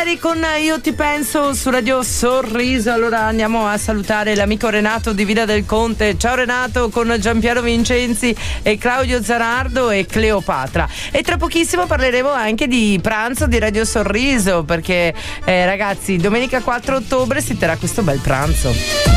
Palmieri con Io ti penso su Radio Sorriso. Allora andiamo a salutare l'amico Renato di Villa del Conte. Ciao Renato, con Giampiero Vincenzi e Claudio Zanardo e Cleopatra. E tra pochissimo parleremo anche di pranzo di Radio Sorriso, perché ragazzi, domenica 4 ottobre si terrà questo bel pranzo.